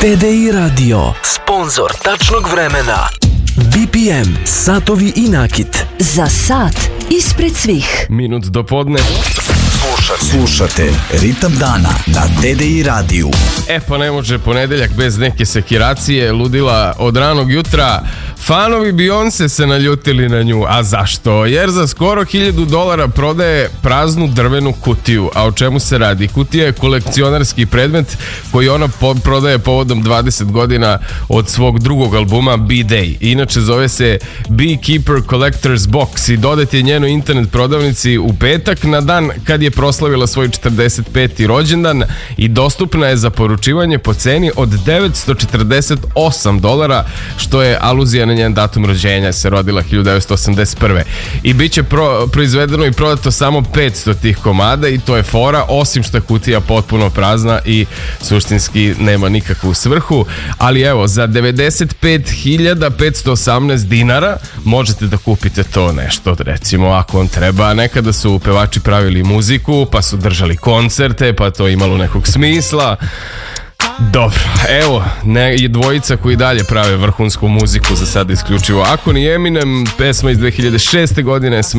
TDI Radio, sponzor tačnog vremena. BPM, satovi i nakit. Za sat ispred svih. Minut do podne. Slušate Ritam dana na TDI radiju. Pa ne može ponedeljak bez neke sekiracije, ludila od ranog jutra. Fanovi Beyoncé se naljutili na nju. A zašto? Jer za skoro $1000 prodaje praznu drvenu kutiju. A o čemu se radi? Kutija je kolekcionarski predmet koji ona prodaje povodom 20 godina od svog drugog albuma B-Day. Inače zove se Beekeeper Collector's Box i dodat je njenoj internet prodavnici u petak na dan kad je proslavila svoj 45. rođendan i dostupna je za poručivanje po ceni od $948, što je aluzija na njen datum rođenja, se rodila 1981. I bit će proizvedeno i prodato samo 500 tih komada i to je fora, osim što je kutija potpuno prazna i suštinski nema nikakvu svrhu, ali evo, za $95.518 možete da kupite to nešto, recimo ako vam treba. Nekada su pevači pravili muziku, pa su držali koncerte, pa to imalo nekog smisla. Dobro, evo, dvojica koji dalje prave vrhunsku muziku za sada isključivo. Ako ni Eminem, pesma iz 2006. godine,